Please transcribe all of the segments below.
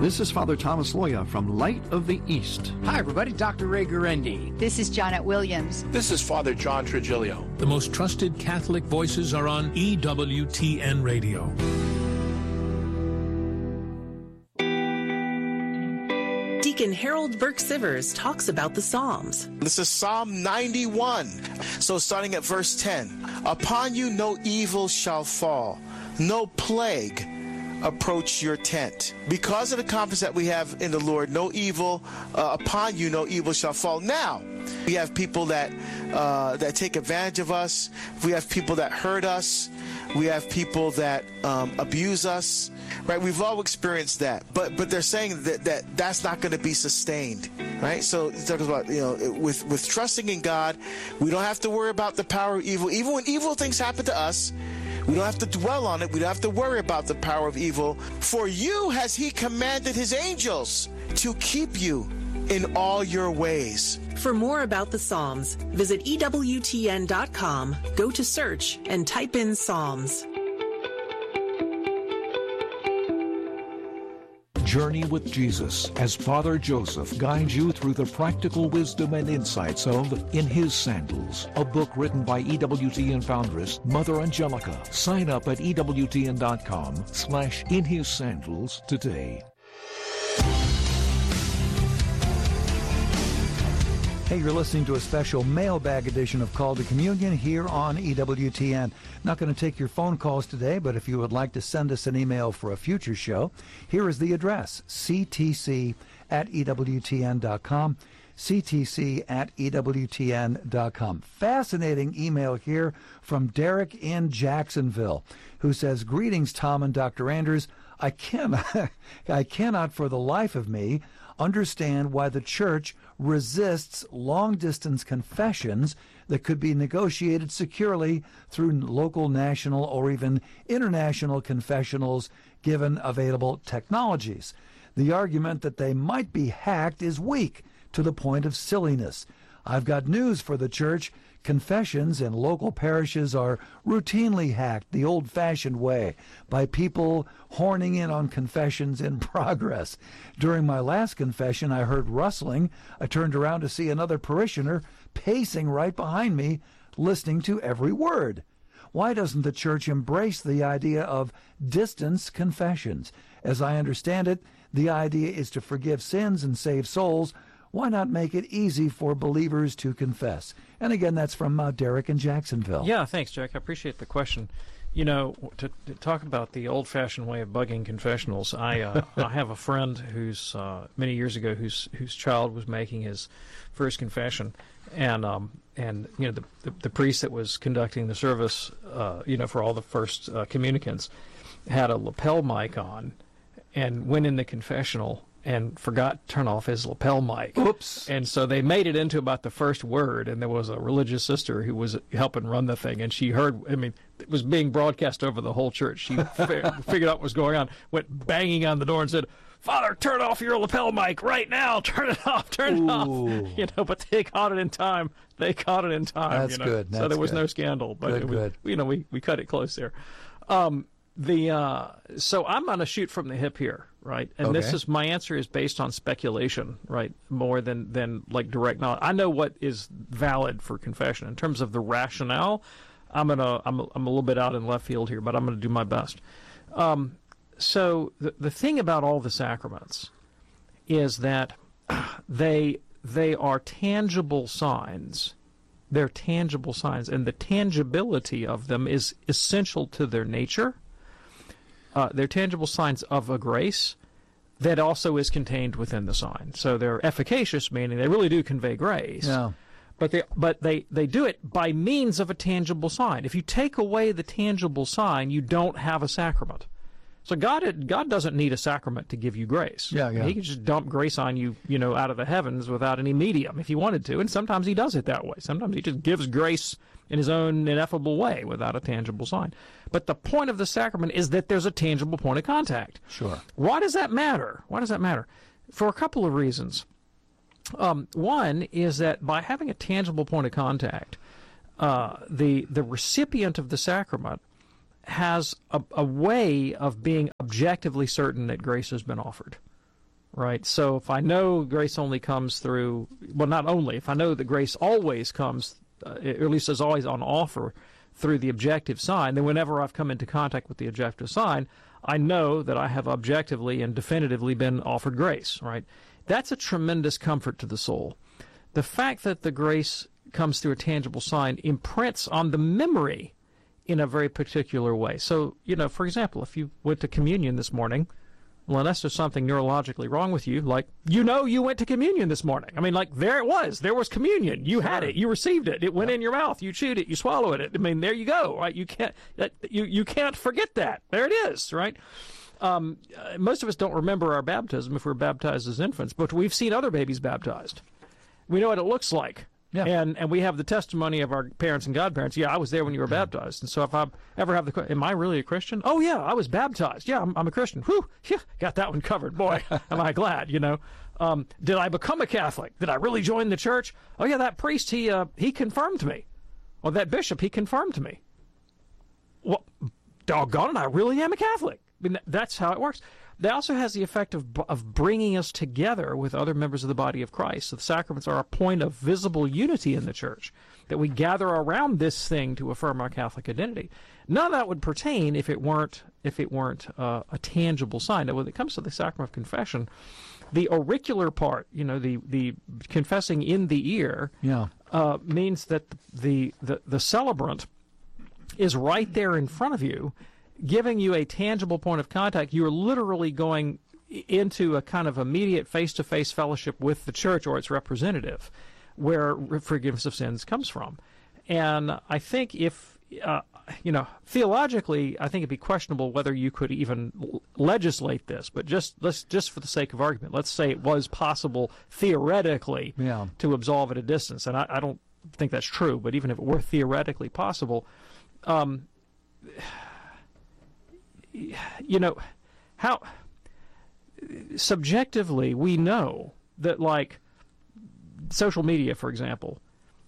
This is Father Thomas Loya from Light of the East. Hi, everybody. Dr. Ray Guarendi. This is Janet Williams. This is Father John Trigilio. The most trusted Catholic voices are on EWTN Radio. Deacon Harold Burke-Sivers talks about the Psalms. This is Psalm 91. So starting at verse 10. Upon you no evil shall fall, no plague approach your tent. Because of the confidence that we have in the Lord, no evil upon you, no evil shall fall. Now, we have people that take advantage of us. We have people that hurt us. We have people that abuse us. Right? We've all experienced that. But they're saying that's not going to be sustained. Right? So it talks about, with trusting in God, we don't have to worry about the power of evil. Even when evil things happen to us, we don't have to dwell on it. We don't have to worry about the power of evil. For you has he commanded his angels to keep you in all your ways. For more about the Psalms, visit EWTN.com, go to search, and type in Psalms. Journey with Jesus as Father Joseph guides you through the practical wisdom and insights of In His Sandals, a book written by EWTN foundress Mother Angelica. Sign up at EWTN.com/InHisSandals today. Hey, you're listening to a special mailbag edition of Call to Communion here on EWTN. Not going to take your phone calls today, but if you would like to send us an email for a future show, here is the address, ctc@EWTN.com, ctc@EWTN.com. Fascinating email here from Derek in Jacksonville, who says, "Greetings, Tom and Dr. Anders. I cannot for the life of me understand why the Church resists long-distance confessions that could be negotiated securely through local, national, or even international confessionals given available technologies. The argument that they might be hacked is weak to the point of silliness. I've got news for the Church. Confessions in local parishes are routinely hacked the old-fashioned way by people horning in on confessions in progress. During my last confession, I heard rustling. I turned around to see another parishioner pacing right behind me, listening to every word. Why doesn't the Church embrace the idea of distance confessions? As I understand it, the idea is to forgive sins and save souls. Why not make it easy for believers to confess?" And again, that's from Derek in Jacksonville. Yeah, thanks, Jack. I appreciate the question. To talk about the old-fashioned way of bugging confessionals, I have a friend who's many years ago whose child was making his first confession, and the priest that was conducting the service, for all the first communicants, had a lapel mic on, and went in the confessional and forgot to turn off his lapel mic. Oops. And so they made it into about the first word, and there was a religious sister who was helping run the thing, and she heard, it was being broadcast over the whole church. She figured out what was going on, went banging on the door and said, "Father, turn off your lapel mic right now. Turn it off, turn it off." But they caught it in time. That's good. So there was no scandal. But good. We cut it close there. So I'm going to shoot from the hip here, right? And Okay. this is my answer is based on speculation, right? More than like direct knowledge. I know what is valid for confession in terms of the rationale. I'm a little bit out in left field here, but I'm going to do my best. So the thing about all the sacraments is that they are tangible signs. They're tangible signs, and the tangibility of them is essential to their nature. They're tangible signs of a grace that also is contained within the sign. So they're efficacious, meaning they really do convey grace. Yeah. But they do it by means of a tangible sign. If you take away the tangible sign, you don't have a sacrament. So God doesn't need a sacrament to give you grace. Yeah. He can just dump grace on you, out of the heavens without any medium if he wanted to. And sometimes he does it that way. Sometimes he just gives grace in his own ineffable way without a tangible sign. But the point of the sacrament is that there's a tangible point of contact. Sure. Why does that matter? For a couple of reasons. One is that by having a tangible point of contact, the recipient of the sacrament has a way of being objectively certain that grace has been offered, right? So if I know grace only comes through, well, not only, if I know that grace always comes, or at least is always on offer through the objective sign, then whenever I've come into contact with the objective sign, I know that I have objectively and definitively been offered grace, right? That's a tremendous comfort to the soul. The fact that the grace comes through a tangible sign imprints on the memory in a very particular way. So, for example, if you went to communion this morning, well, unless there's something neurologically wrong with you, like, you went to communion this morning. I mean, like, there it was. There was communion. You had it. You received it. It went in your mouth. You chewed it. You swallowed it. I mean, there you go, right? You can't forget that. There it is, right? Most of us don't remember our baptism if we're baptized as infants, but we've seen other babies baptized. We know what it looks like. Yeah. And we have the testimony of our parents and godparents. Yeah, I was there when you were baptized. And so if I ever have am I really a Christian? Oh, yeah, I was baptized. Yeah, I'm a Christian. Whew, yeah, got that one covered. Boy, am I glad, Did I become a Catholic? Did I really join the church? Oh, yeah, that priest, he confirmed me. Or that bishop, he confirmed me. Well, doggone it, I really am a Catholic. I mean, that's how it works. That also has the effect of bringing us together with other members of the body of Christ. So the sacraments are a point of visible unity in the church, that we gather around this thing to affirm our Catholic identity. None of that would pertain if it weren't a tangible sign. Now, when it comes to the sacrament of confession, the auricular part, the confessing in the ear, means that the celebrant is right there in front of you, giving you a tangible point of contact. You're literally going into a kind of immediate face-to-face fellowship with the church or its representative, where forgiveness of sins comes from. And I think theologically, I think it'd be questionable whether you could even legislate this, but just for the sake of argument, let's say it was possible theoretically to absolve at a distance. And I don't think that's true, but even if it were theoretically possible, how subjectively we know that, like, social media, for example,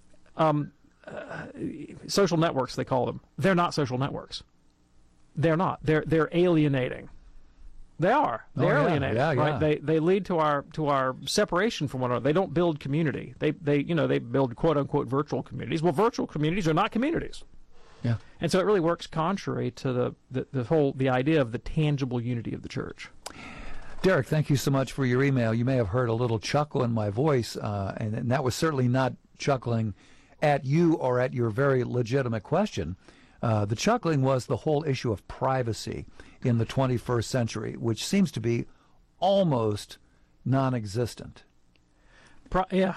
social networks, they call them, they're not social networks. They're not. They're alienating. They are. They're alienating. Right? Yeah. They lead to our separation from one another. They don't build community. They build quote unquote virtual communities. Well, virtual communities are not communities. Yeah. And so it really works contrary to the idea of the tangible unity of the church. Derek, thank you so much for your email. You may have heard a little chuckle in my voice, and that was certainly not chuckling at you or at your very legitimate question. The chuckling was the whole issue of privacy in the 21st century, which seems to be almost non-existent. Yeah.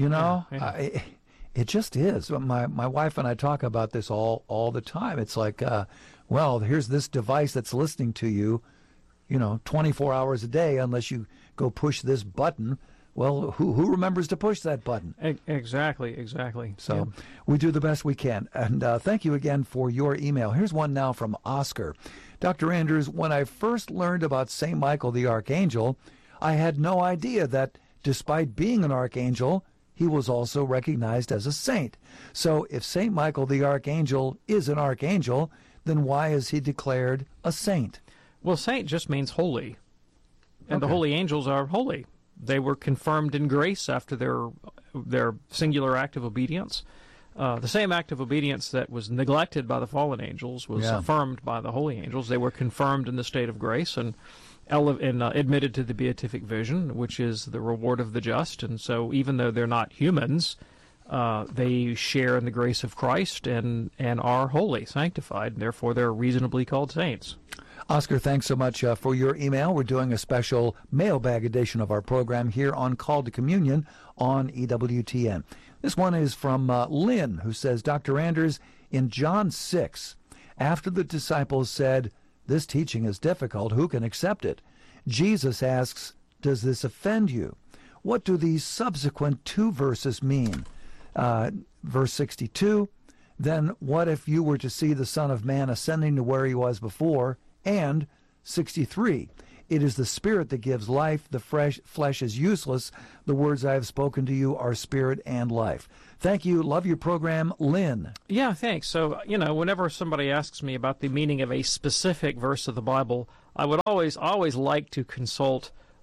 It just is. My wife and I talk about this all the time. It's like, here's this device that's listening to you, 24 hours a day, unless you go push this button. Well, who remembers to push that button? Exactly. So we do the best we can. And thank you again for your email. Here's one now from Oscar. Dr. Anders, when I first learned about St. Michael the Archangel, I had no idea that despite being an archangel, he was also recognized as a saint. So if St. Michael the Archangel is an archangel, then why is he declared a saint? Well, saint just means holy. And the holy angels are holy. They were confirmed in grace after their singular act of obedience. The same act of obedience that was neglected by the fallen angels was affirmed by the holy angels. They were confirmed in the state of grace and admitted to the beatific vision, which is the reward of the just. And so even though they're not humans, they share in the grace of Christ and are holy, sanctified, and therefore they're reasonably called saints. Oscar, thanks so much for your email. We're doing a special mailbag edition of our program here on Call to Communion on EWTN. This one is from Lynn, who says, Dr. Anders, in John 6, after the disciples said, "This teaching is difficult, who can accept it?" Jesus asks, "Does this offend you?" What do these subsequent two verses mean? Verse 62, then what if you were to see the Son of Man ascending to where he was before? And 63, it is the Spirit that gives life, the flesh is useless. The words I have spoken to you are spirit and life. Thank you. Love your program, Lynn. Yeah, thanks. So, whenever somebody asks me about the meaning of a specific verse of the Bible, I would always like to consult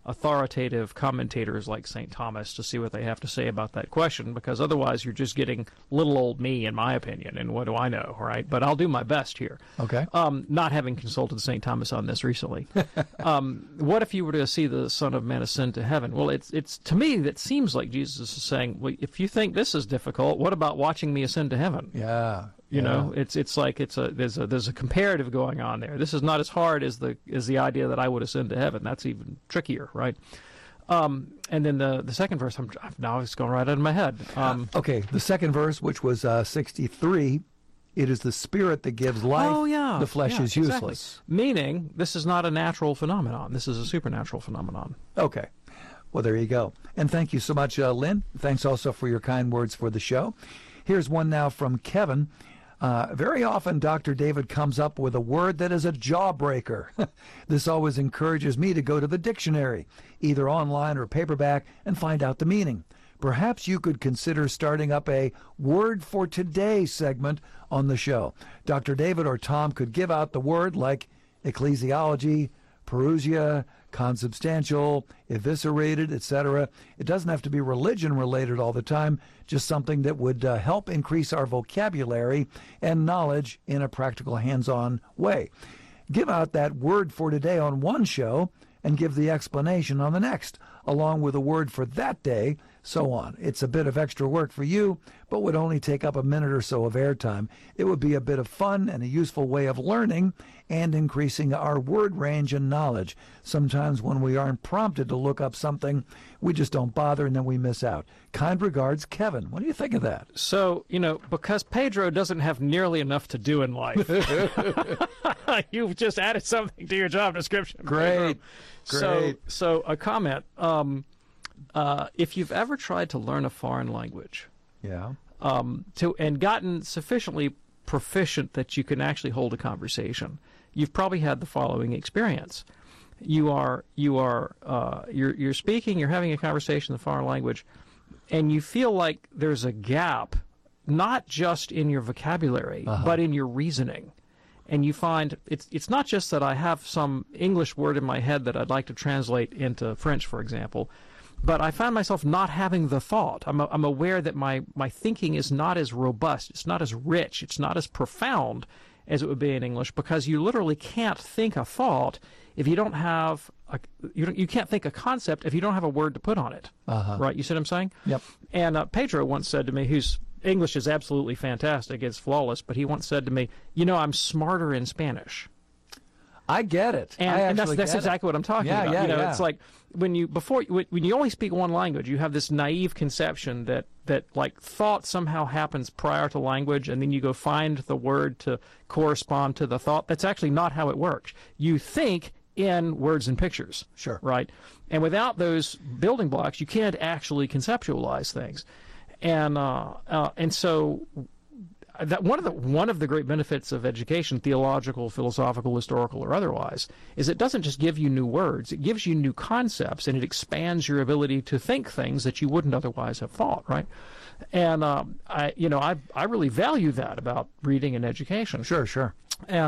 authoritative commentators like St. Thomas to see what they have to say about that question, because otherwise you're just getting little old me, in my opinion, and what do I know, right? But I'll do my best here. Okay. Not having consulted St. Thomas on this recently. What if you were to see the Son of Man ascend to heaven? Well, it's to me that seems like Jesus is saying, well, if you think this is difficult, what about watching me ascend to heaven? Yeah. You know, it's like there's a comparative going on there. This is not as hard as the idea that I would ascend to heaven. That's even trickier, right? And then the second verse, now it's going right out of my head. Okay, the second verse, which was 63, it is the Spirit that gives life. Oh, yeah. The flesh is useless. Exactly. Meaning, this is not a natural phenomenon. This is a supernatural phenomenon. Okay. Well, there you go. And thank you so much, Lynn. Thanks also for your kind words for the show. Here's one now from Kevin. Very often, Dr. David comes up with a word that is a jawbreaker. This always encourages me to go to the dictionary, either online or paperback, and find out the meaning. Perhaps you could consider starting up a Word for Today segment on the show. Dr. David or Tom could give out the word like ecclesiology, parousia, consubstantial, eviscerated, etc. It doesn't have to be religion-related all the time, just something that would help increase our vocabulary and knowledge in a practical, hands-on way. Give out that word for today on one show and give the explanation on the next, along with a word for that day, so on. It's a bit of extra work for you, but would only take up a minute or so of airtime. It would be a bit of fun and a useful way of learning and increasing our word range and knowledge. Sometimes when we aren't prompted to look up something, we just don't bother and then we miss out. Kind regards, Kevin. What do you think of that? So, because Pedro doesn't have nearly enough to do in life, you've just added something to your job description. Great. So a comment. If you've ever tried to learn a foreign language, and gotten sufficiently proficient that you can actually hold a conversation, you've probably had the following experience. You're speaking, you're having a conversation in the foreign language, and you feel like there's a gap, not just in your vocabulary, but in your reasoning. And you find it's not just that I have some English word in my head that I'd like to translate into French, for example, but I find myself not having the thought. I'm aware that my thinking is not as robust, it's not as rich, it's not as profound as it would be in English, because you literally can't think a thought if you don't have you can't think a concept if you don't have a word to put on it. Right? You see what I'm saying? Yep. And Pedro once said to me, whose English is absolutely fantastic, it's flawless, but he once said to me, I'm smarter in Spanish. I get it. And that's exactly what I'm talking about. Yeah. It's like when you only speak one language, you have this naive conception that like thought somehow happens prior to language, and then you go find the word to correspond to the thought. That's actually not how it works. You think in words and pictures. Sure. Right? And without those building blocks, you can't actually conceptualize things. And so that one of the great benefits of education, theological, philosophical, historical, or otherwise, is it doesn't just give you new words; it gives you new concepts, and it expands your ability to think things that you wouldn't otherwise have thought. Right? And I really value that about reading and education. Sure. And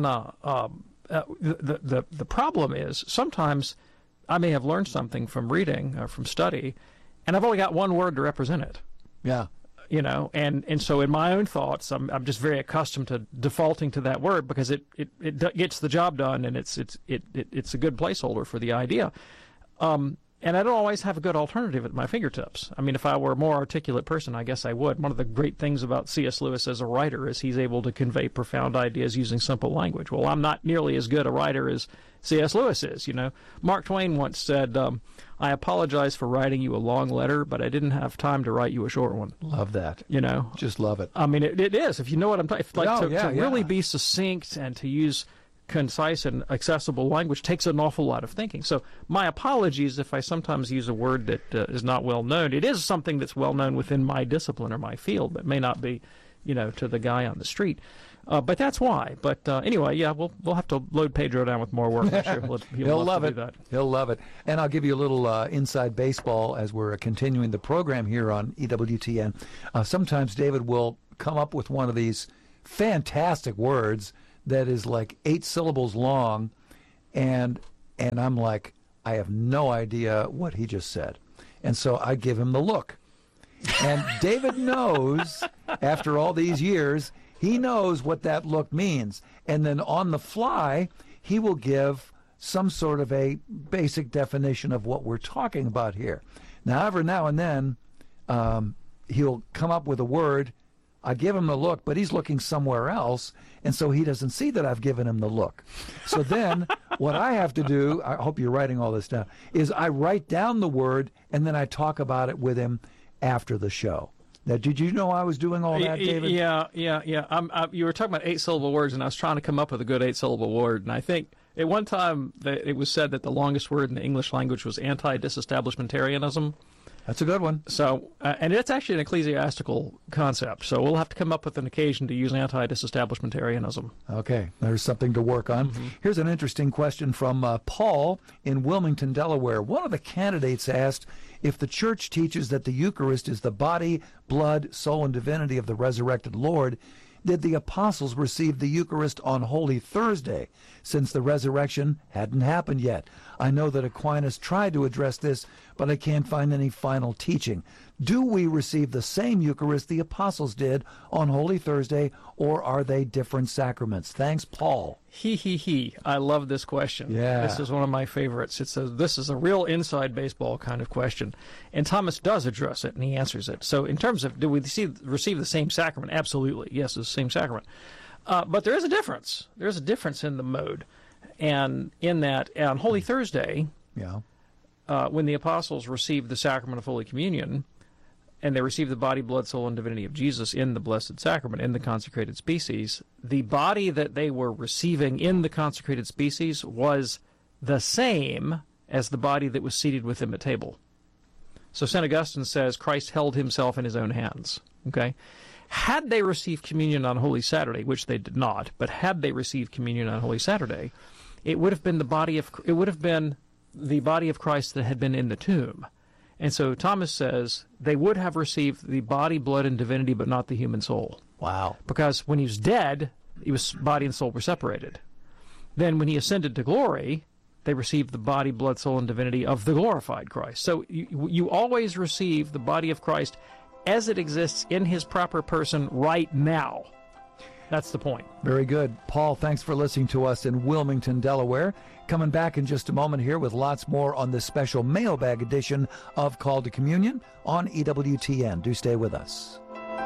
the problem is sometimes I may have learned something from reading or from study, and I've only got one word to represent it. Yeah. And so in my own thoughts, I'm just very accustomed to defaulting to that word because it gets the job done, and it's a good placeholder for the idea. And I don't always have a good alternative at my fingertips. I mean, if I were a more articulate person, I guess I would. One of the great things about C.S. Lewis as a writer is he's able to convey profound ideas using simple language. Well, I'm not nearly as good a writer as C.S. Lewis is, Mark Twain once said, I apologize for writing you a long letter, but I didn't have time to write you a short one. Love that. Just love it. I mean, it is. If you know what I'm talking about. To really be succinct and to use concise and accessible language takes an awful lot of thinking. So my apologies if I sometimes use a word that is not well known. It is something that's well known within my discipline or my field, but may not be, to the guy on the street. But that's why. But anyway, we'll have to load Pedro down with more work. I'm sure he'll love it. That. He'll love it. And I'll give you a little inside baseball as we're continuing the program here on EWTN. Sometimes David will come up with one of these fantastic words that is like 8 syllables long, and I'm like, I have no idea what he just said. And so I give him the look. And David knows, after all these years, he knows what that look means. And then on the fly, he will give some sort of a basic definition of what we're talking about here. Now, every now and then, he'll come up with a word. I give him the look, but he's looking somewhere else, and so he doesn't see that I've given him the look. So then what I have to do, I hope you're writing all this down, is I write down the word, and then I talk about it with him after the show. Now, did you know I was doing all that, David? Yeah. You were talking about 8-syllable words, and I was trying to come up with a good 8-syllable word, and I think at one time it was said that the longest word in the English language was anti-disestablishmentarianism. That's a good one. So, and it's actually an ecclesiastical concept, so we'll have to come up with an occasion to use anti-disestablishmentarianism. Okay, there's something to work on. Here's an interesting question from Paul in Wilmington, Delaware. One of the candidates asked if the church teaches that the Eucharist is the body, blood, soul, and divinity of the resurrected Lord, did the apostles receive the Eucharist on Holy Thursday, since the resurrection hadn't happened yet? I know that Aquinas tried to address this, but I can't find any final teaching. Do we receive the same Eucharist the apostles did on Holy Thursday, or are they different sacraments? Thanks, Paul. I love this question. Yeah. This is one of my favorites. This is a real inside baseball kind of question. And Thomas does address it, and he answers it. So in terms of do we receive the same sacrament? Absolutely. Yes, it's the same sacrament. But there is a difference. There is a difference in the mode. And in that, on Holy Thursday, when the apostles received the sacrament of Holy Communion, and they received the body, blood, soul, and divinity of Jesus in the Blessed Sacrament, in the consecrated species, the body that they were receiving in the consecrated species was the same as the body that was seated with them at table. So St. Augustine says Christ held himself in his own hands. Okay? Had they received communion on Holy Saturday, which they did not, but had they received communion on Holy Saturday, it would have been the body of Christ that had been in the tomb. And so Thomas says they would have received the body, blood, and divinity, but not the human soul. Wow. Because when he was dead, body and soul were separated. Then when he ascended to glory, they received the body, blood, soul, and divinity of the glorified Christ. So you always receive the body of Christ as it exists in his proper person right now. That's the point. Very good. Paul, thanks for listening to us in Wilmington, Delaware. Coming back in just a moment here with lots more on this special mailbag edition of Call to Communion on EWTN. Do stay with us.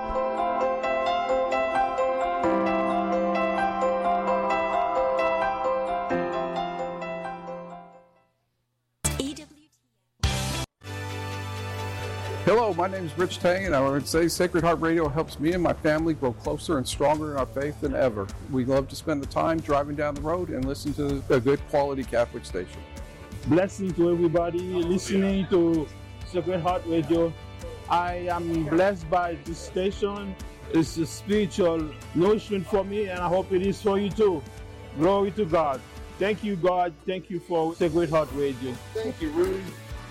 Hello, my name is Rich Tang, and I want to say Sacred Heart Radio helps me and my family grow closer and stronger in our faith than ever. We love to spend the time driving down the road and listen to a good quality Catholic station. Blessing to everybody listening to Sacred Heart Radio. I am blessed by this station. It's a spiritual nourishment for me, and I hope it is for you too. Glory to God. Thank you, God. Thank you for Sacred Heart Radio. Thank you, Rudy.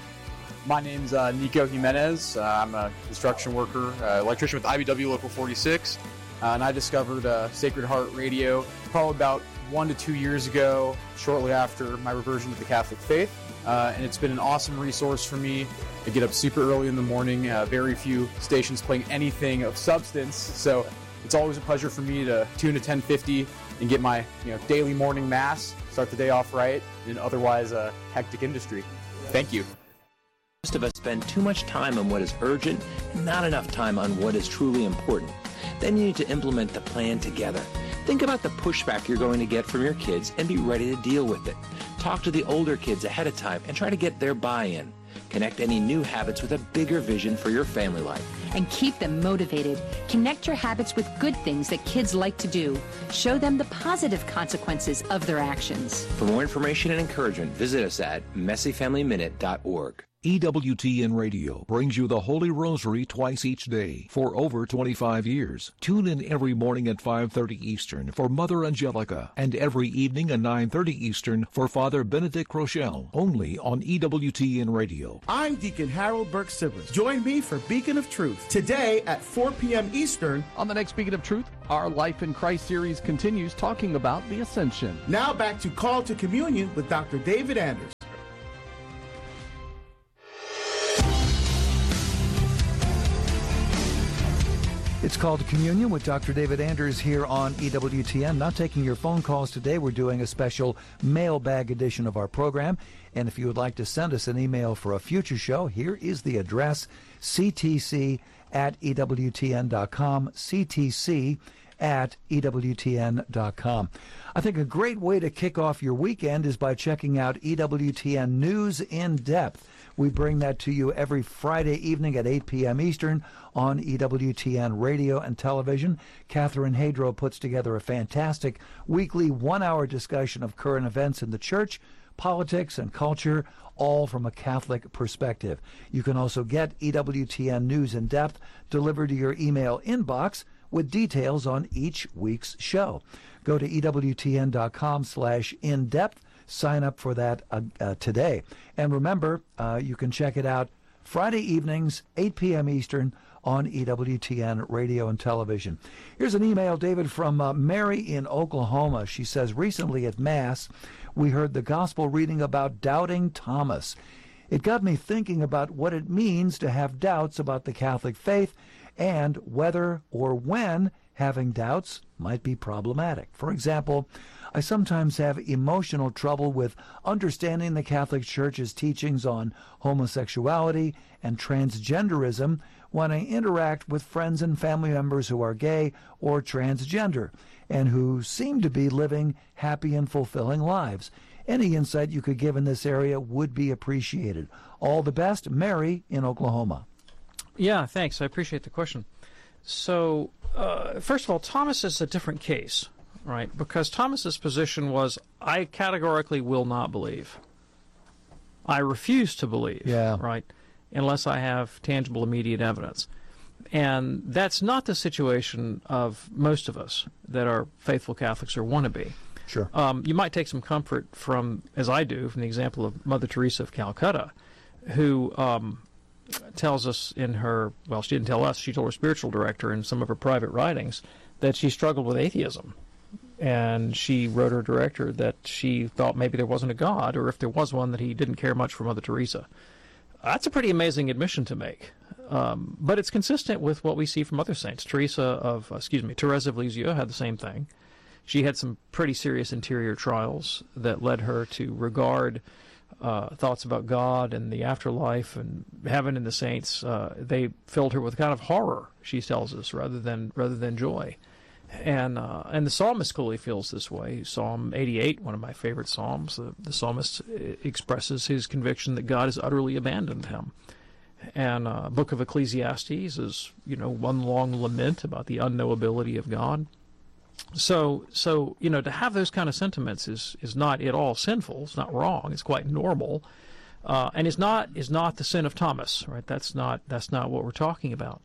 My name's Nico Jimenez. I'm a construction worker, electrician with IBW Local 46, and I discovered Sacred Heart Radio probably about 1 to 2 years ago, shortly after my reversion to the Catholic faith, and it's been an awesome resource for me. I get up super early in the morning, very few stations playing anything of substance, so it's always a pleasure for me to tune to 1050 and get my daily morning mass, start the day off right, in otherwise a hectic industry. Thank you. Most of us spend too much time on what is urgent and not enough time on what is truly important. Then you need to implement the plan together. Think about the pushback you're going to get from your kids and be ready to deal with it. Talk to the older kids ahead of time and try to get their buy-in. Connect any new habits with a bigger vision for your family life. And keep them motivated. Connect your habits with good things that kids like to do. Show them the positive consequences of their actions. For more information and encouragement, visit us at messyfamilyminute.org. EWTN Radio brings you the Holy Rosary twice each day for over 25 years. Tune in every morning at 5:30 Eastern for Mother Angelica and every evening at 9:30 Eastern for Father Benedict Rochelle, only on EWTN Radio. I'm Deacon Harold Burke-Sivers. Join me for Beacon of Truth today at 4 p.m. Eastern. On the next Beacon of Truth, our Life in Christ series continues talking about the Ascension. Now back to Call to Communion with Dr. David Anders. It's called Communion with Dr. David Anders here on EWTN. Not taking your phone calls today. We're doing a special mailbag edition of our program. And if you would like to send us an email for a future show, here is the address, ctc@ewtn.com, ctc@ewtn.com. I think a great way to kick off your weekend is by checking out EWTN News in Depth. We bring that to you every Friday evening at 8 p.m. Eastern on EWTN radio and television. Catherine Hadro puts together a fantastic weekly one-hour discussion of current events in the church, politics, and culture, all from a Catholic perspective. You can also get EWTN News in Depth delivered to your email inbox with details on each week's show. Go to EWTN.com/in-depth. Sign up for that today. And remember, you can check it out Friday evenings, 8 p.m. Eastern on EWTN radio and television. Here's an email, David, from Mary in Oklahoma. She says, recently at Mass, we heard the gospel reading about doubting Thomas. It got me thinking about what it means to have doubts about the Catholic faith and whether or when having doubts might be problematic. For example, I sometimes have emotional trouble with understanding the Catholic Church's teachings on homosexuality and transgenderism when I interact with friends and family members who are gay or transgender and who seem to be living happy and fulfilling lives. Any insight you could give in this area would be appreciated. All the best, Mary in Oklahoma. Yeah, thanks. I appreciate the question. So, first of all, Thomas is a different case, right? Because Thomas's position was, I categorically will not believe. I refuse to believe, right, unless I have tangible, immediate evidence. And that's not the situation of most of us that are faithful Catholics or want to be. Sure. You might take some comfort from, as I do, from the example of Mother Teresa of Calcutta, who tells us in her, well, she didn't tell us, she told her spiritual director in some of her private writings that she struggled with atheism. And she wrote her director that she thought maybe there wasn't a God, or if there was one, that he didn't care much for Mother Teresa. That's a pretty amazing admission to make. But it's consistent with what we see from other saints. Teresa of Lisieux had the same thing. She had some pretty serious interior trials that led her to regard thoughts about God and the afterlife and heaven and the saints. They filled her with kind of horror, she tells us, rather than joy. And the psalmist clearly feels this way. Psalm 88, one of my favorite psalms, the psalmist expresses his conviction that God has utterly abandoned him. And Book of Ecclesiastes is, one long lament about the unknowability of God. So to have those kind of sentiments is not at all sinful. It's not wrong. It's quite normal, and is not the sin of Thomas, right? That's not what we're talking about.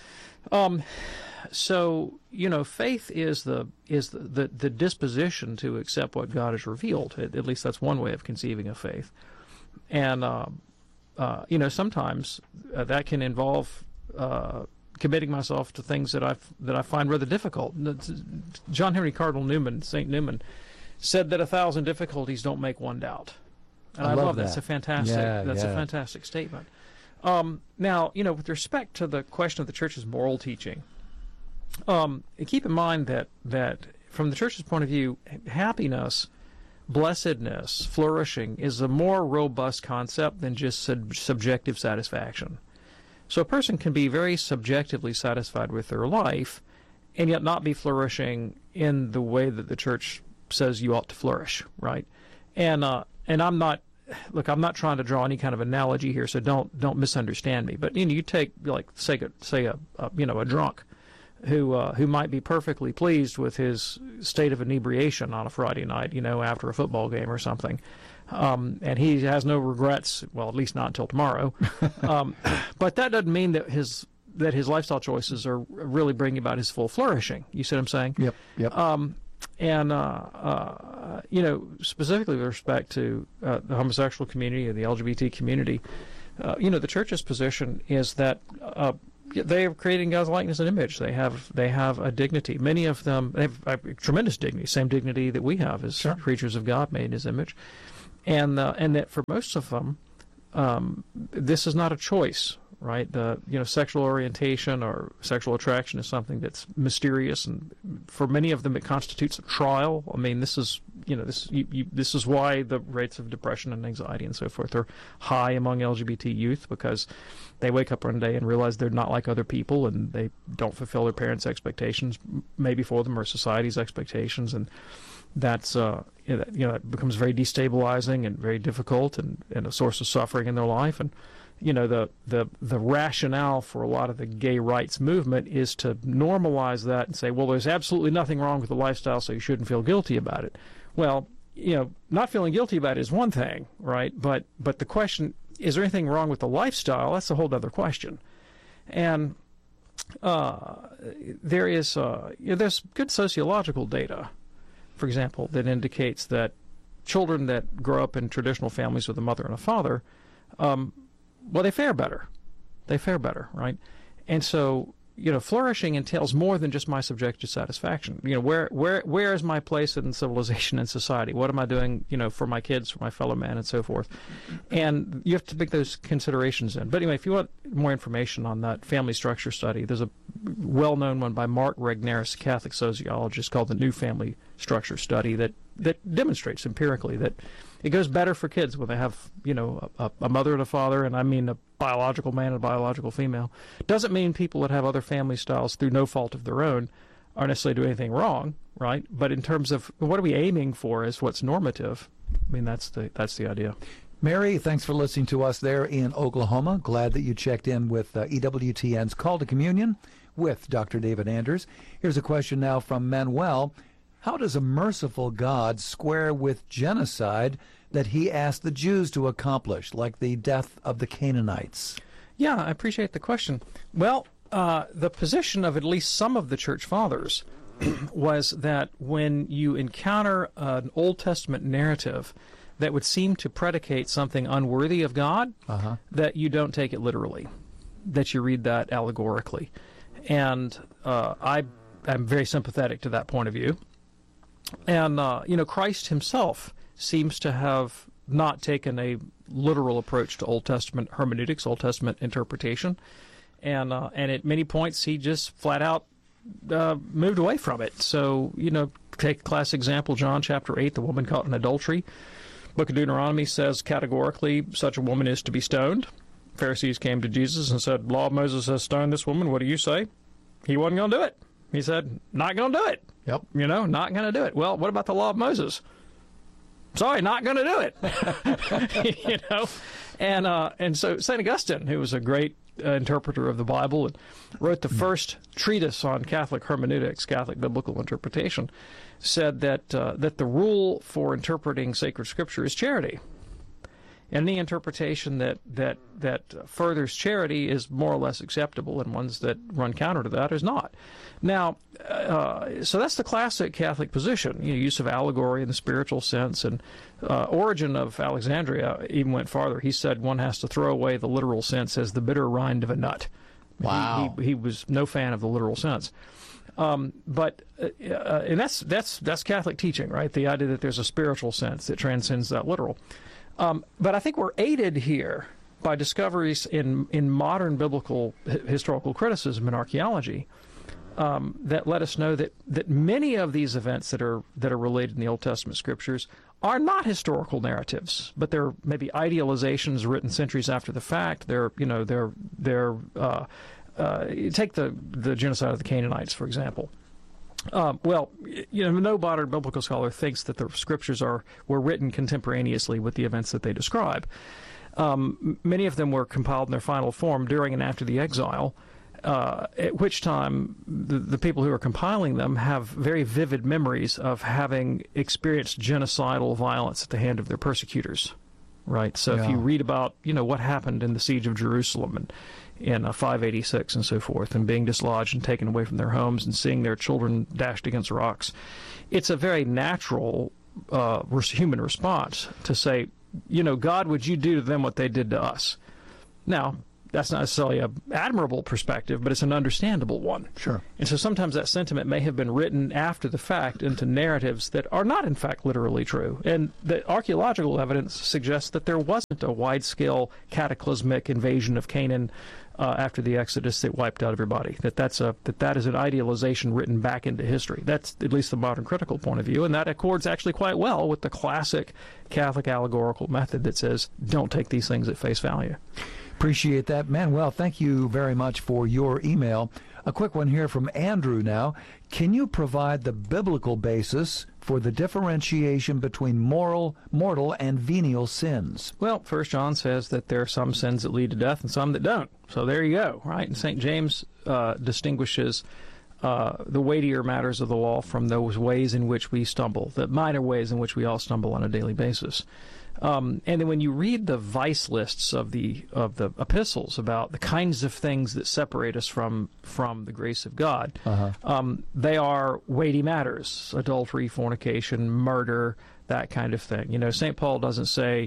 So faith is the disposition to accept what God has revealed. At least that's one way of conceiving of faith, and sometimes that can involve committing myself to things that I find rather difficult. John Henry Cardinal Newman, St. Newman, said that 1,000 difficulties don't make one doubt. And I love that. That's a fantastic. A fantastic statement. Now, with respect to the question of the Church's moral teaching, keep in mind that from the Church's point of view, happiness, blessedness, flourishing is a more robust concept than just subjective satisfaction. So a person can be very subjectively satisfied with their life and yet not be flourishing in the way that the Church says you ought to flourish, right? And I'm not trying to draw any kind of analogy here, so don't misunderstand me. But you take say a drunk who might be perfectly pleased with his state of inebriation on a Friday night, after a football game or something. And he has no regrets, well, at least not until tomorrow. But that doesn't mean that his lifestyle choices are really bringing about his full flourishing. You see what I'm saying? Yep. Specifically with respect to the homosexual community or the LGBT community, the Church's position is that they are creating God's likeness and image. They have a dignity. Many of them have a tremendous dignity, same dignity that we have as creatures of God made in His image. And that for most of them, this is not a choice, right? Sexual orientation or sexual attraction is something that's mysterious, and for many of them, it constitutes a trial. I mean, this is why the rates of depression and anxiety and so forth are high among LGBT youth, because they wake up one day and realize they're not like other people, and they don't fulfill their parents' expectations, maybe for them, or society's expectations, and that's it becomes very destabilizing and very difficult, and a source of suffering in their life. And the rationale for a lot of the gay rights movement is to normalize that and say, well, there's absolutely nothing wrong with the lifestyle, so you shouldn't feel guilty about it. Well, not feeling guilty about it is one thing, right? But the question, is there anything wrong with the lifestyle? That's a whole other question. And there's good sociological data, for example, that indicates that children that grow up in traditional families with a mother and a father, they fare better. They fare better, right? And so, flourishing entails more than just my subjective satisfaction. Where is my place in civilization and society? What am I doing, for my kids, for my fellow man, and so forth? And you have to make those considerations in. But anyway, if you want more information on that family structure study, there's a well-known one by Mark Regnerus, a Catholic sociologist, called the New Family Structure Study that demonstrates empirically that it goes better for kids when they have, a mother and a father, and I mean a biological man and a biological female. Doesn't mean people that have other family styles through no fault of their own aren't necessarily doing anything wrong, right? But in terms of what are we aiming for as what's normative, I mean, that's the idea. Mary, thanks for listening to us there in Oklahoma. Glad that you checked in with EWTN's Call to Communion with Dr. David Anders. Here's a question now from Manuel. How does a merciful God square with genocide that he asked the Jews to accomplish, like the death of the Canaanites? Yeah, I appreciate the question. Well, the position of at least some of the church fathers was that when you encounter an Old Testament narrative that would seem to predicate something unworthy of God, that you don't take it literally, that you read that allegorically. And I'm very sympathetic to that point of view. And, Christ himself seems to have not taken a literal approach to Old Testament hermeneutics, Old Testament interpretation. And at many points, he just flat out moved away from it. So, take a classic example, John chapter 8, the woman caught in adultery. Book of Deuteronomy says categorically such a woman is to be stoned. Pharisees came to Jesus and said, Law of Moses has stoned this woman. What do you say? He wasn't going to do it. He said, not going to do it. Yep. Not going to do it. Well, what about the Law of Moses? Sorry, not going to do it. And so St. Augustine, who was a great interpreter of the Bible and wrote the first treatise on Catholic hermeneutics, Catholic biblical interpretation, said that the rule for interpreting sacred scripture is charity. Any interpretation that furthers charity is more or less acceptable, and ones that run counter to that is not. Now, so that's the classic Catholic position, use of allegory in the spiritual sense. And Origen of Alexandria even went farther. He said one has to throw away the literal sense as the bitter rind of a nut. Wow. He was no fan of the literal sense. And that's Catholic teaching, right? The idea that there's a spiritual sense that transcends that literal. But I think we're aided here by discoveries in modern biblical historical criticism and archaeology that let us know that many of these events that are related in the Old Testament scriptures are not historical narratives, but they're maybe idealizations written centuries after the fact. Take the genocide of the Canaanites, for example. No modern biblical scholar thinks that the scriptures were written contemporaneously with the events that they describe. Many of them were compiled in their final form during and after the exile, at which time the people who are compiling them have very vivid memories of having experienced genocidal violence at the hand of their persecutors, right? So if you read about, what happened in the siege of Jerusalem and in 586 and so forth, and being dislodged and taken away from their homes and seeing their children dashed against rocks, it's a very natural human response to say, God, would you do to them what they did to us? Now, that's not necessarily an admirable perspective, but it's an understandable one. Sure. And so sometimes that sentiment may have been written after the fact into narratives that are not, in fact, literally true. And the archaeological evidence suggests that there wasn't a wide-scale cataclysmic invasion of Canaan after the Exodus that wiped out everybody. That is an idealization written back into history. That's at least the modern critical point of view, and that accords actually quite well with the classic Catholic allegorical method that says, don't take these things at face value. Appreciate that. Manuel, thank you very much for your email. A quick one here from Andrew now. Can you provide the biblical basis for the differentiation between mortal and venial sins? Well, 1 John says that there are some sins that lead to death and some that don't. So there you go, right? And St. James distinguishes the weightier matters of the law from those ways in which we stumble, the minor ways in which we all stumble on a daily basis. And then when you read the vice lists of the epistles about the kinds of things that separate us from the grace of God, they are weighty matters: adultery, fornication, murder, that kind of thing. You know, St. Paul doesn't say,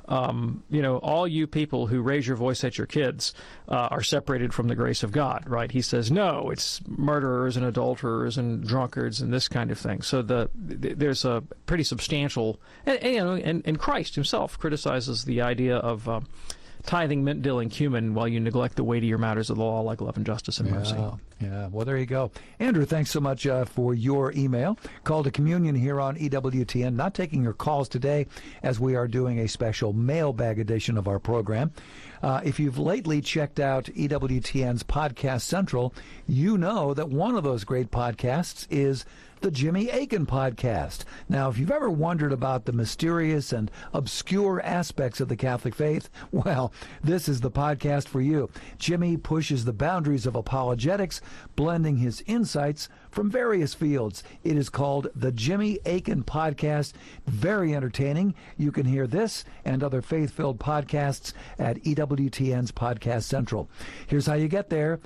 all you people who raise your voice at your kids are separated from the grace of God, right? He says, no, it's murderers and adulterers and drunkards and this kind of thing. So there's a pretty substantial, and Christ himself criticizes the idea of tithing, mint, dill, and cumin while you neglect the weightier matters of the law like love and justice and mercy. Yeah, well, there you go. Andrew, thanks so much for your email. Call to Communion here on EWTN. Not taking your calls today as we are doing a special mailbag edition of our program. If you've lately checked out EWTN's Podcast Central, you know that one of those great podcasts is the Jimmy Akin Podcast. Now, if you've ever wondered about the mysterious and obscure aspects of the Catholic faith, well, this is the podcast for you. Jimmy pushes the boundaries of apologetics, blending his insights from various fields. It is called the Jimmy Akin Podcast. Very entertaining. You can hear this and other faith-filled podcasts at EWTN's Podcast Central. Here's how you get there: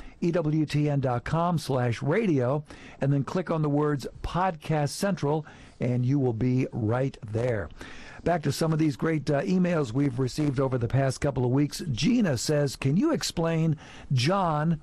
EWTN.com/radio, and then click on the words Podcast Central, and you will be right there. Back to some of these great emails we've received over the past couple of weeks. Gina says, can you explain John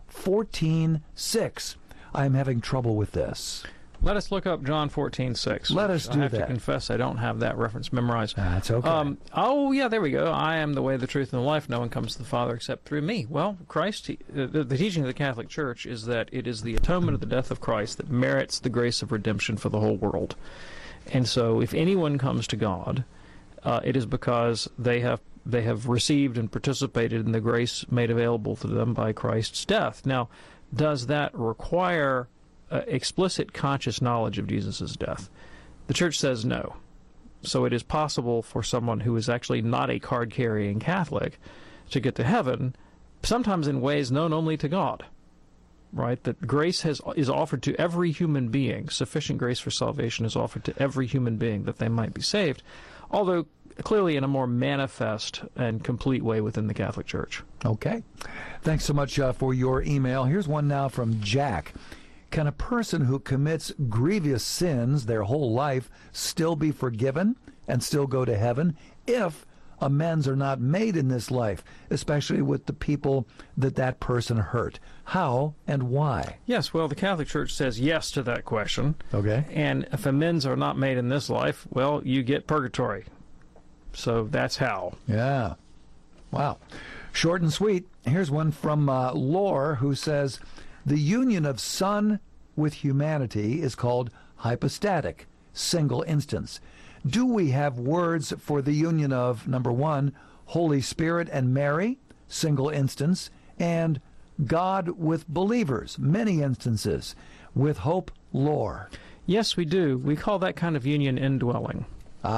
14:6? I'm having trouble with this. Let us look up John 14:6. Let us do that. I have to confess I don't have that reference memorized. That's okay. There we go. I am the way, the truth, and the life. No one comes to the Father except through me. Well, Christ, the teaching of the Catholic Church is that it is the atonement of the death of Christ that merits the grace of redemption for the whole world. And so if anyone comes to God, it is because they have received and participated in the grace made available to them by Christ's death. Now, does that require explicit conscious knowledge of Jesus' death? The Church says no. So it is possible for someone who is actually not a card-carrying Catholic to get to heaven, sometimes in ways known only to God, right? That grace is offered to every human being. Sufficient grace for salvation is offered to every human being that they might be saved, although clearly in a more manifest and complete way within the Catholic Church. Okay. Thanks so much for your email. Here's one now from Jack. Can a person who commits grievous sins their whole life still be forgiven and still go to heaven if amends are not made in this life, especially with the people that person hurt? How and why? Yes, well, the Catholic Church says yes to that question. Okay. And if amends are not made in this life, well, you get purgatory. So that's how. Yeah. Wow. Short and sweet. Here's one from Lore, who says, the union of Son with humanity is called hypostatic, single instance. Do we have words for the union of, number one, Holy Spirit and Mary, single instance, and God with believers, many instances, with hope, Lore? Yes, we do. We call that kind of union indwelling.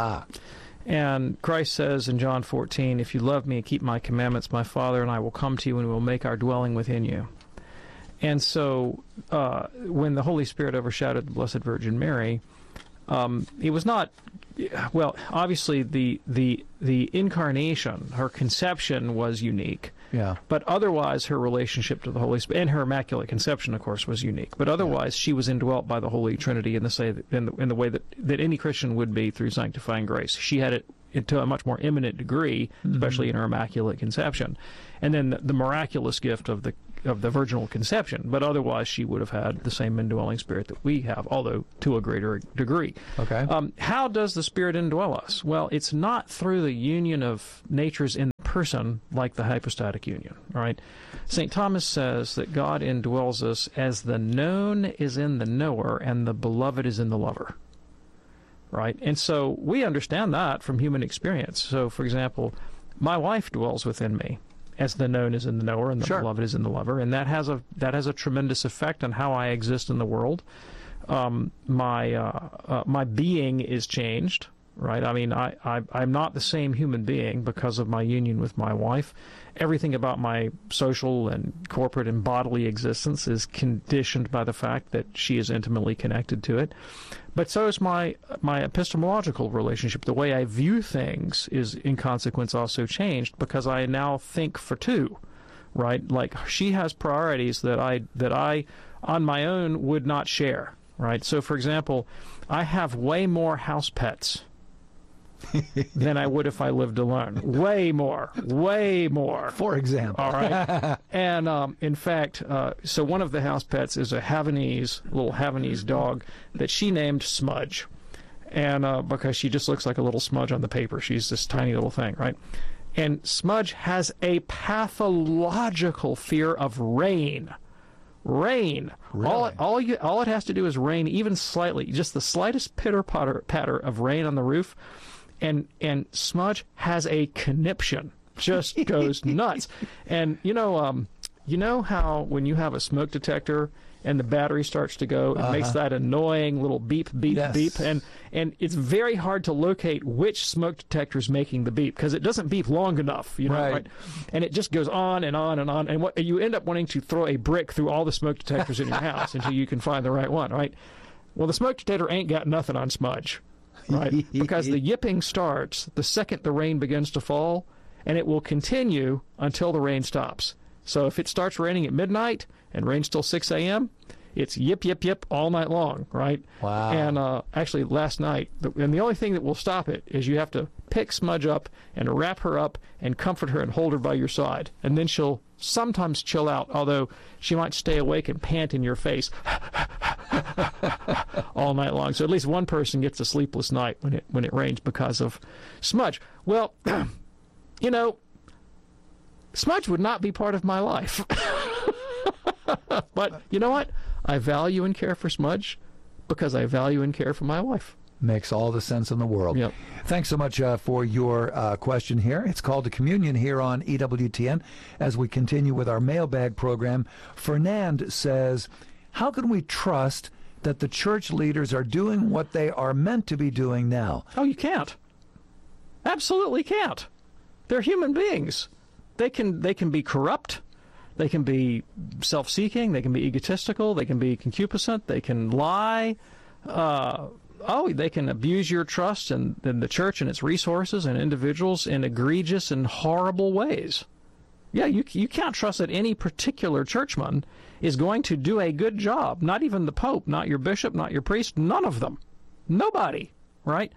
And Christ says in John 14, if you love me and keep my commandments, my Father and I will come to you and we will make our dwelling within you. And so when the Holy Spirit overshadowed the Blessed Virgin Mary, it was not, well, obviously the incarnation, her conception was unique. Yeah. But otherwise, her relationship to the Holy Spirit, and her Immaculate Conception, of course, was unique. But otherwise, she was indwelt by the Holy Trinity in the way that any Christian would be through sanctifying grace. She had it to a much more imminent degree, especially in her Immaculate Conception. And then the miraculous gift of the virginal conception, but otherwise she would have had the same indwelling Spirit that we have, although to a greater degree. Okay. How does the Spirit indwell us? Well, it's not through the union of natures in the person like the hypostatic union, right? St. Thomas says that God indwells us as the known is in the knower and the beloved is in the lover, right? And so we understand that from human experience. So, for example, my wife dwells within me as the known is in the knower and the beloved is in the lover, and that has a tremendous effect on how I exist in the world. My being is changed, right? I mean, I'm not the same human being because of my union with my wife. Everything about my social and corporate and bodily existence is conditioned by the fact that she is intimately connected to it. But so is my epistemological relationship. The way I view things is, in consequence, also changed because I now think for two, right? Like, she has priorities that I on my own would not share, right? So, for example, I have way more house pets than I would if I lived alone. Way more. For example. All right. And in fact, so one of the house pets is a little Havanese dog that she named Smudge. And because she just looks like a little smudge on the paper. She's this tiny little thing, right? And Smudge has a pathological fear of rain. Rain. Really? All it has to do is rain even slightly, just the slightest patter of rain on the roof. And Smudge has a conniption, just goes nuts. And you know how when you have a smoke detector and the battery starts to go, it makes that annoying little beep, beep, beep, and it's very hard to locate which smoke detector is making the beep because it doesn't beep long enough, right? And it just goes on and on and on, and you end up wanting to throw a brick through all the smoke detectors in your house until you can find the right one, right? Well, the smoke detector ain't got nothing on Smudge. Right, because the yipping starts the second the rain begins to fall, and it will continue until the rain stops. So if it starts raining at midnight and rains till 6 a.m., it's yip, yip, yip all night long, right? Wow. And actually last night, and the only thing that will stop it is you have to pick Smudge up and wrap her up and comfort her and hold her by your side. And then she'll sometimes chill out, although she might stay awake and pant in your face all night long. So at least one person gets a sleepless night when it rains because of Smudge. Well, Smudge would not be part of my life. But you know what? I value and care for Smudge because I value and care for my wife. Makes all the sense in the world. Yep. Thanks so much for your question here. It's called to Communion here on EWTN as we continue with our mailbag program. Fernand says, how can we trust that the church leaders are doing what they are meant to be doing now? Oh, you can't. Absolutely can't. They're human beings. They can be corrupt. They can be self-seeking. They can be egotistical. They can be concupiscent. They can lie. They can abuse your trust in the church and its resources and individuals in egregious and horrible ways. Yeah, you can't trust that any particular churchman is going to do a good job. Not even the Pope, not your bishop, not your priest, none of them. Nobody, right?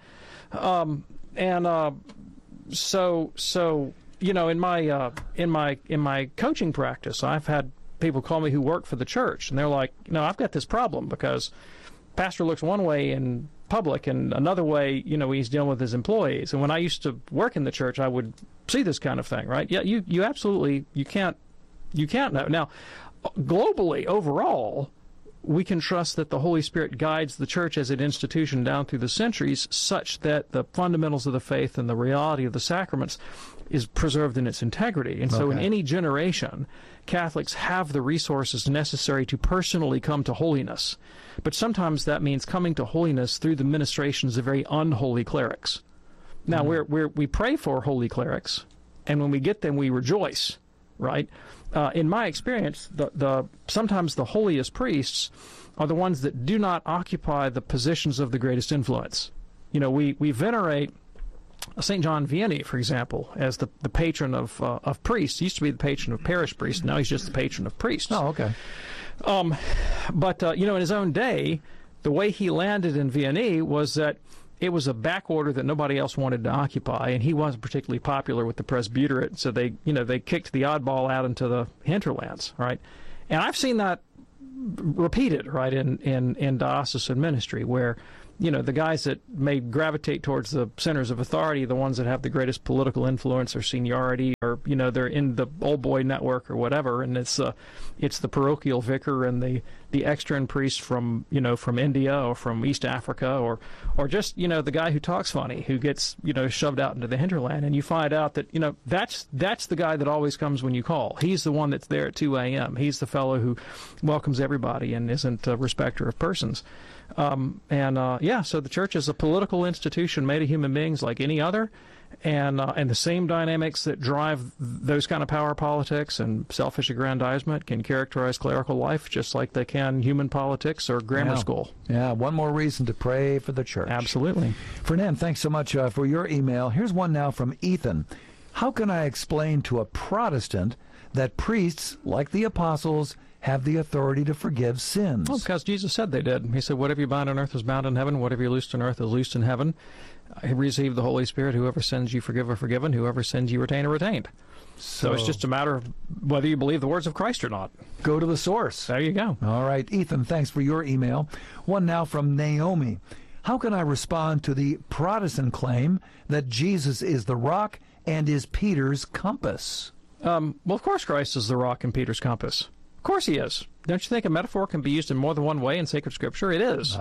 So in my coaching practice, I've had people call me who work for the church, and they're like, I've got this problem because pastor looks one way in public and another way, he's dealing with his employees. And when I used to work in the church, I would see this kind of thing, right? Yeah, you absolutely, you can't know. Now, globally, overall, we can trust that the Holy Spirit guides the church as an institution down through the centuries such that the fundamentals of the faith and the reality of the sacraments is preserved in its integrity. And so in any generation, Catholics have the resources necessary to personally come to holiness. But sometimes that means coming to holiness through the ministrations of very unholy clerics. Now, we pray for holy clerics, and when we get them, we rejoice, right? In my experience, sometimes the holiest priests are the ones that do not occupy the positions of the greatest influence. We venerate St. John Vianney, for example, as the patron of priests. He used to be the patron of parish priests. Now he's just the patron of priests. Oh, okay. But in his own day, the way he landed in Vianney was that it was a back order that nobody else wanted to occupy, and he wasn't particularly popular with the presbyterate, so they kicked the oddball out into the hinterlands, right? And I've seen that repeated, right, in diocesan ministry, where the guys that may gravitate towards the centers of authority, the ones that have the greatest political influence or seniority, or they're in the old boy network or whatever, and it's the parochial vicar and the extern priest from India or from East Africa, or just the guy who talks funny, who gets shoved out into the hinterland, and you find out that that's the guy that always comes when you call. He's the one that's there at 2 a.m. He's the fellow who welcomes everybody and isn't a respecter of persons. So the church is a political institution made of human beings like any other, and the same dynamics that drive those kind of power politics and selfish aggrandizement can characterize clerical life just like they can human politics or grammar school. Yeah, one more reason to pray for the church. Absolutely. Fernand, thanks so much for your email. Here's one now from Ethan. How can I explain to a Protestant that priests, like the apostles, have the authority to forgive sins? Well, because Jesus said they did. He said, whatever you bind on earth is bound in heaven, whatever you loose on earth is loosed in heaven. Receive the Holy Spirit. Whoever sins you forgive are forgiven. Whoever sins you retain are retained. So it's just a matter of whether you believe the words of Christ or not. Go to the source. There you go. All right, Ethan, thanks for your email. One now from Naomi. How can I respond to the Protestant claim that Jesus is the rock and is Peter's compass? Well, of course Christ is the rock and Peter's compass. Of course he is. Don't you think a metaphor can be used in more than one way in sacred scripture? It is.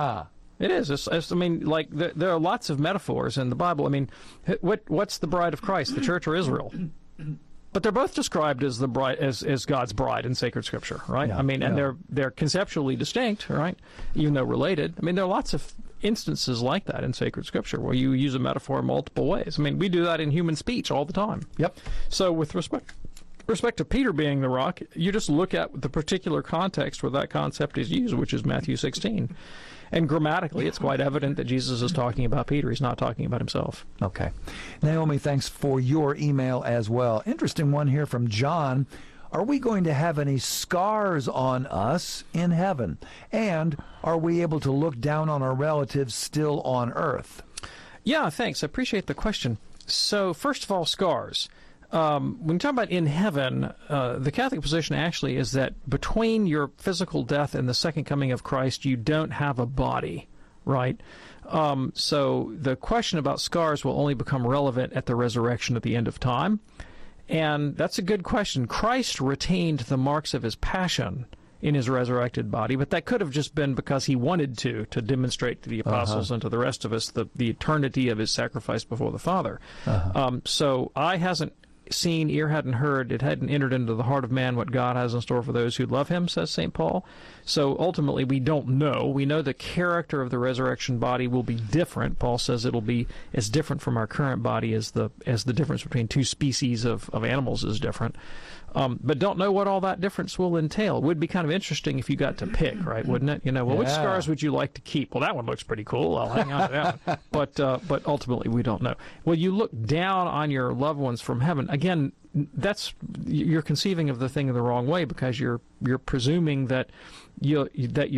It is. There are lots of metaphors in the Bible. I mean, what's the bride of Christ, the church or Israel? But they're both described as the bride, as God's bride in sacred scripture, right? Yeah, and they're conceptually distinct, right? Even though related. I mean, there are lots of instances like that in sacred scripture where you use a metaphor in multiple ways. I mean, we do that in human speech all the time. Yep. So with respect to Peter being the rock, you just look at the particular context where that concept is used, which is Matthew 16. And grammatically, it's quite evident that Jesus is talking about Peter. He's not talking about himself. Okay. Naomi, thanks for your email as well. Interesting one here from John. Are we going to have any scars on us in heaven? And are we able to look down on our relatives still on earth? Yeah, thanks. I appreciate the question. So, first of all, scars. When you talk about in heaven, the Catholic position actually is that between your physical death and the second coming of Christ, you don't have a body, right? So the question about scars will only become relevant at the resurrection at the end of time. And that's a good question. Christ retained the marks of his passion in his resurrected body, but that could have just been because he wanted to demonstrate to the apostles and to the rest of us the eternity of his sacrifice before the Father. So eye hasn't seen, ear hadn't heard, it hadn't entered into the heart of man what God has in store for those who love him, says St. Paul. So ultimately we don't know. We know the character of the resurrection body will be different. Paul says it'll be as different from our current body as the difference between two species of animals is different. But don't know what all that difference will entail. It would be kind of interesting if you got to pick, right, wouldn't it? Which scars would you like to keep? Well, that one looks pretty cool. I'll hang on to that one. But ultimately, we don't know. Well, you look down on your loved ones from heaven. Again, you're conceiving of the thing in the wrong way, because you're presuming that your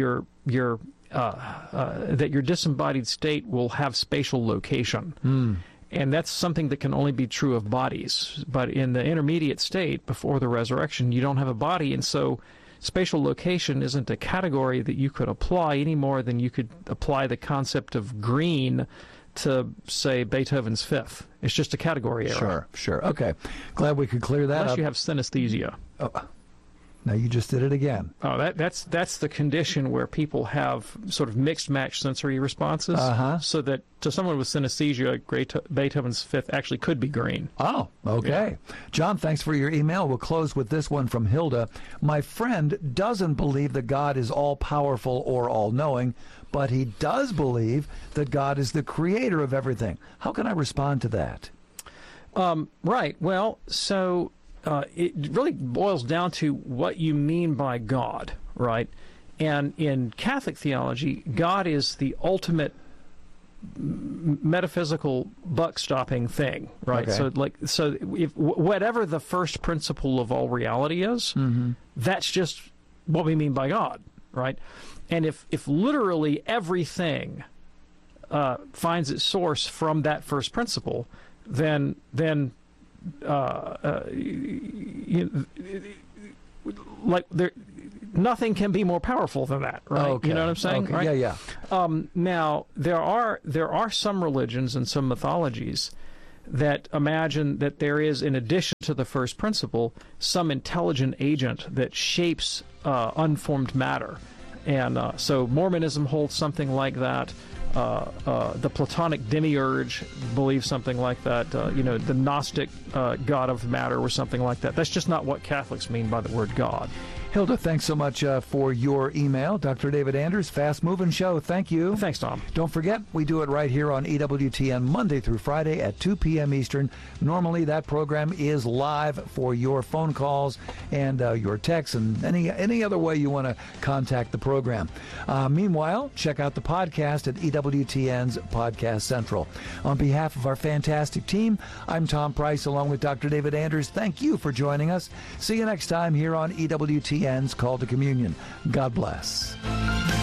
disembodied state will have spatial location. And that's something that can only be true of bodies. But in the intermediate state, before the resurrection, you don't have a body, and so spatial location isn't a category that you could apply any more than you could apply the concept of green to, say, Beethoven's Fifth. It's just a category error. Sure. Okay. Glad we could clear that up. Unless you have synesthesia. Now you just did it again. Oh, that's the condition where people have sort of mixed match sensory responses. So that to someone with synesthesia, Beethoven's Fifth actually could be green. Oh, okay. Yeah. John, thanks for your email. We'll close with this one from Hilda. My friend doesn't believe that God is all-powerful or all-knowing, but he does believe that God is the creator of everything. How can I respond to that? Right. Well, so it really boils down to what you mean by God, right? And in Catholic theology, God is the ultimate metaphysical buck-stopping thing, right? Okay. So if whatever the first principle of all reality is, that's just what we mean by God, right? And if literally everything finds its source from that first principle, then nothing can be more powerful than that, right? Okay. You know what I'm saying? Okay. Right? Yeah. Now there are some religions and some mythologies that imagine that there is, in addition to the first principle, some intelligent agent that shapes unformed matter, and so Mormonism holds something like that. The Platonic demiurge believes something like that. The Gnostic god of matter or something like that. That's just not what Catholics mean by the word God. Hilda, thanks so much for your email. Dr. David Anders, Fast Moving Show. Thank you. Thanks, Tom. Don't forget, we do it right here on EWTN Monday through Friday at 2 p.m. Eastern. Normally, that program is live for your phone calls and your texts and any other way you want to contact the program. Meanwhile, check out the podcast at EWTN's Podcast Central. On behalf of our fantastic team, I'm Tom Price along with Dr. David Anders. Thank you for joining us. See you next time here on EWTN's Call to Communion. God bless.